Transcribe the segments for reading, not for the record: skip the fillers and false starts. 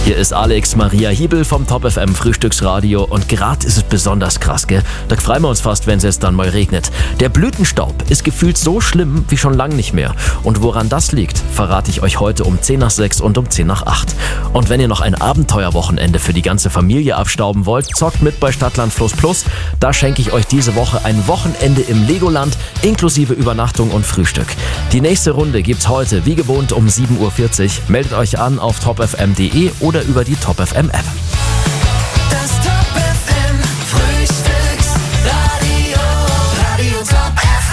Hier ist Alex Maria Hiebel vom Top FM Frühstücksradio und gerade ist es besonders krass, gell? Da freuen wir uns fast, wenn es jetzt dann mal regnet. Der Blütenstaub ist gefühlt so schlimm wie schon lange nicht mehr. Und woran das liegt, verrate ich euch heute um 10 nach 6 und um 10 nach 8. Und wenn ihr noch ein Abenteuerwochenende für die ganze Familie abstauben wollt, zockt mit bei Stadtland Fluss Plus. Da schenke ich euch diese Woche ein Wochenende im Legoland inklusive Übernachtung und Frühstück. Die nächste Runde gibt's heute wie gewohnt um 7:40 Uhr. Meldet euch an auf topfm.de oder über die Top FM App. Das Top FM Frühstücksradio, Radio Top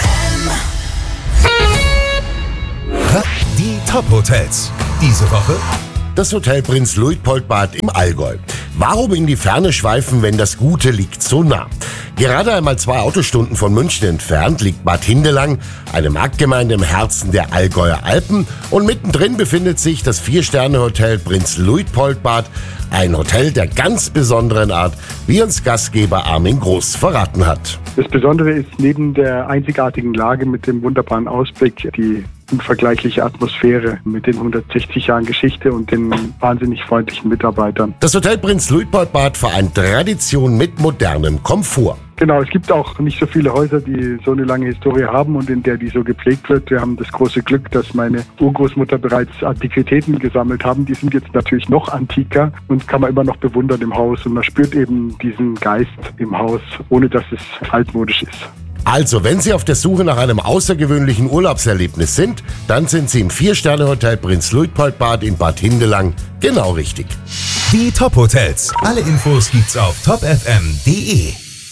FM. Die Top Hotels. Diese Woche das Hotel Prinz Luitpoldbad im Allgäu. Warum in die Ferne schweifen, wenn das Gute liegt so nah? Gerade einmal 2 Autostunden von München entfernt liegt Bad Hindelang, eine Marktgemeinde im Herzen der Allgäuer Alpen. Und mittendrin befindet sich das 4-Sterne-Hotel Prinz Luitpoldbad, ein Hotel der ganz besonderen Art, wie uns Gastgeber Armin Groß verraten hat. Das Besondere ist neben der einzigartigen Lage mit dem wunderbaren Ausblick die unvergleichliche Atmosphäre mit den 160 Jahren Geschichte und den wahnsinnig freundlichen Mitarbeitern. Das Hotel Prinz Luitpoldbad vereint Tradition mit modernem Komfort. Genau, es gibt auch nicht so viele Häuser, die so eine lange Historie haben und in der die so gepflegt wird. Wir haben das große Glück, dass meine Urgroßmutter bereits Antiquitäten gesammelt haben. Die sind jetzt natürlich noch antiker und kann man immer noch bewundern im Haus. Und man spürt eben diesen Geist im Haus, ohne dass es altmodisch ist. Also, wenn Sie auf der Suche nach einem außergewöhnlichen Urlaubserlebnis sind, dann sind Sie im 4-Sterne-Hotel Prinz Luitpoldbad in Bad Hindelang genau richtig. die Top Hotels. Alle Infos gibt's auf topfm.de.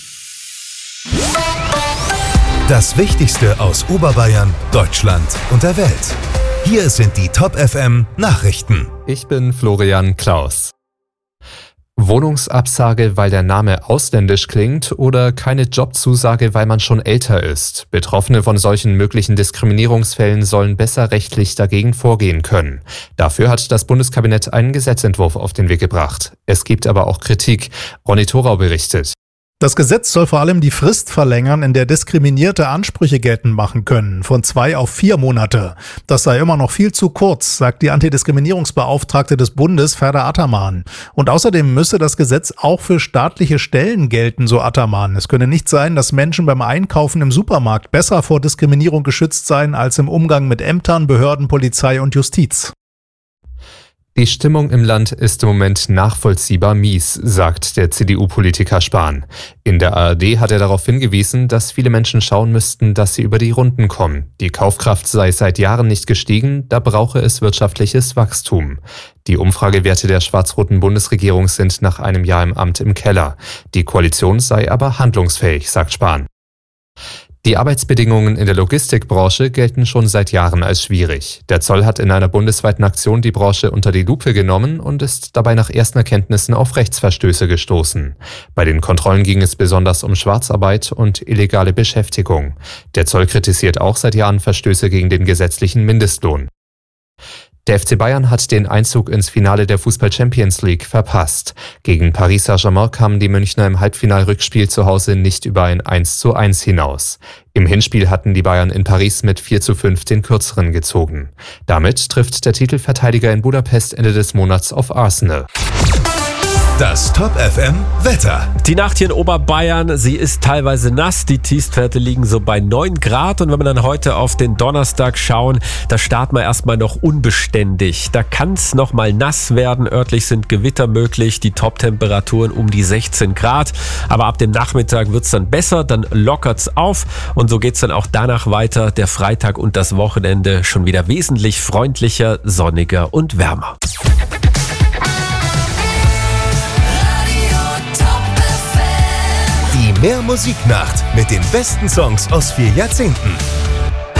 Das Wichtigste aus Oberbayern, Deutschland und der Welt. Hier sind die Top FM Nachrichten. Ich bin Florian Klaus. Wohnungsabsage, weil der Name ausländisch klingt oder keine Jobzusage, weil man schon älter ist. Betroffene von solchen möglichen Diskriminierungsfällen sollen besser rechtlich dagegen vorgehen können. Dafür hat das Bundeskabinett einen Gesetzentwurf auf den Weg gebracht. Es gibt aber auch Kritik. Ronny Thorau berichtet. Das Gesetz soll vor allem die Frist verlängern, in der Diskriminierte Ansprüche geltend machen können, von 2 auf 4 Monate. Das sei immer noch viel zu kurz, sagt die Antidiskriminierungsbeauftragte des Bundes, Ferda Ataman. Und außerdem müsse das Gesetz auch für staatliche Stellen gelten, so Ataman. Es könne nicht sein, dass Menschen beim Einkaufen im Supermarkt besser vor Diskriminierung geschützt seien als im Umgang mit Ämtern, Behörden, Polizei und Justiz. Die Stimmung im Land ist im Moment nachvollziehbar mies, sagt der CDU-Politiker Spahn. In der ARD hat er darauf hingewiesen, dass viele Menschen schauen müssten, dass sie über die Runden kommen. Die Kaufkraft sei seit Jahren nicht gestiegen, da brauche es wirtschaftliches Wachstum. Die Umfragewerte der schwarz-roten Bundesregierung sind nach einem Jahr im Amt im Keller. Die Koalition sei aber handlungsfähig, sagt Spahn. Die Arbeitsbedingungen in der Logistikbranche gelten schon seit Jahren als schwierig. Der Zoll hat in einer bundesweiten Aktion die Branche unter die Lupe genommen und ist dabei nach ersten Erkenntnissen auf Rechtsverstöße gestoßen. Bei den Kontrollen ging es besonders um Schwarzarbeit und illegale Beschäftigung. Der Zoll kritisiert auch seit Jahren Verstöße gegen den gesetzlichen Mindestlohn. Der FC Bayern hat den Einzug ins Finale der Fußball-Champions League verpasst. Gegen Paris Saint-Germain kamen die Münchner im Halbfinalrückspiel zu Hause nicht über ein 1:1 hinaus. Im Hinspiel hatten die Bayern in Paris mit 4:5 den Kürzeren gezogen. Damit trifft der Titelverteidiger in Budapest Ende des Monats auf Arsenal. Das Top FM Wetter. Die Nacht hier in Oberbayern, sie ist teilweise nass. Die Tiefstwerte liegen so bei 9 Grad. Und wenn wir dann heute auf den Donnerstag schauen, da starten wir erstmal noch unbeständig. Da kann es noch mal nass werden. Örtlich sind Gewitter möglich. Die Top-Temperaturen um die 16 Grad. Aber ab dem Nachmittag wird es dann besser. Dann lockert es auf. Und so geht es dann auch danach weiter. Der Freitag und das Wochenende schon wieder wesentlich freundlicher, sonniger und wärmer. Die Mehr Musiknacht mit den besten Songs aus 4 Jahrzehnten.